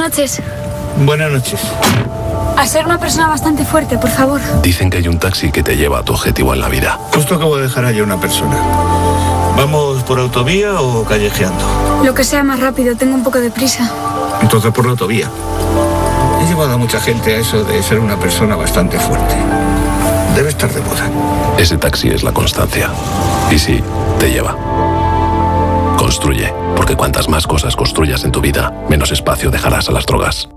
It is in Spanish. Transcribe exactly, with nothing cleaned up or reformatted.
noches. Buenas noches. A ser una persona bastante fuerte, por favor. Dicen que hay un taxi que te lleva a tu objetivo en la vida. Justo acabo de dejar allí a una persona. ¿Vamos por autovía o callejeando? Lo que sea más rápido, tengo un poco de prisa. Entonces por la autovía. He llevado a mucha gente a eso de ser una persona bastante fuerte. Debe estar de moda. Ese taxi es la constancia. Y sí, te lleva. Construye, porque cuantas más cosas construyas en tu vida, menos espacio dejarás a las drogas.